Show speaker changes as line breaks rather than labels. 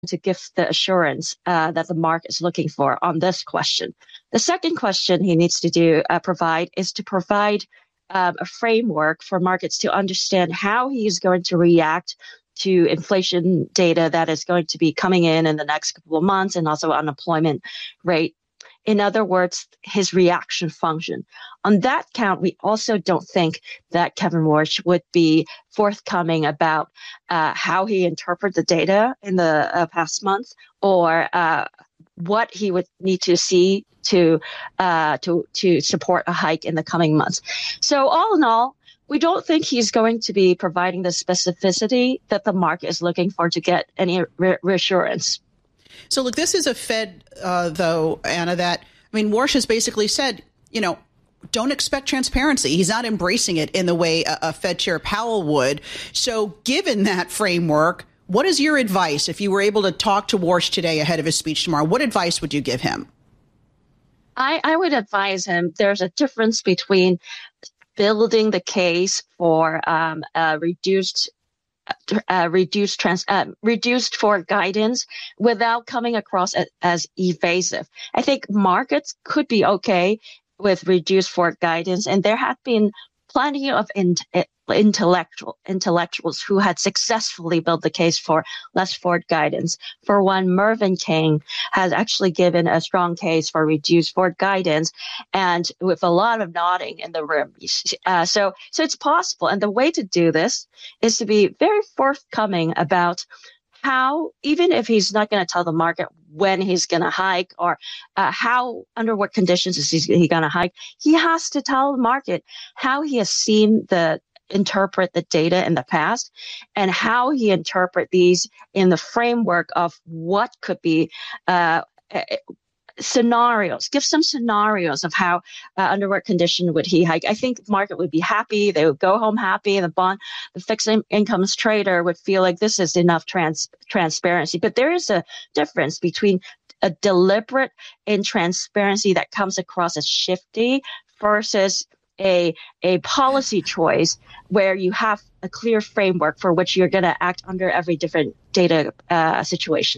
to give the assurance that the market is looking for on this question. The second question he needs to provide a framework for markets to understand how he is going to react to inflation data that is going to be coming in the next couple of months, and also unemployment rate. In other words, his reaction function. On that count, we also don't think that Kevin Warsh would be forthcoming about how he interpreted the data in the past month, or what he would need to see to support a hike in the coming months. So all in all, we don't think he's going to be providing the specificity that the market is looking for to get any reassurance.
So look, this is a Fed, though, Anna, Warsh has basically said, don't expect transparency. He's not embracing it in the way a Fed Chair Powell would. So given that framework, what is your advice if you were able to talk to Warsh today ahead of his speech tomorrow? What advice would you give him?
I would advise him there's a difference between building the case for reduced for guidance without coming across as evasive. I think markets could be okay with reduced for guidance, and there have been plenty of intellectuals who had successfully built the case for less forward guidance. For one, Mervyn King has actually given a strong case for reduced forward guidance, and with a lot of nodding in the room. So it's possible. And the way to do this is to be very forthcoming about how, even if he's not going to tell the market when he's going to hike, or under what conditions is he going to hike, he has to tell the market how he has seen interpret the data in the past, and how he interpret these in the framework of what could be scenarios. Give some scenarios of how, under what condition would he hike. I think the market would be happy. They would go home happy. And the fixed incomes trader would feel like this is enough transparency. But there is a difference between a deliberate intransparency that comes across as shifty versus a policy choice where you have a clear framework for which you're going to act under every different data situation.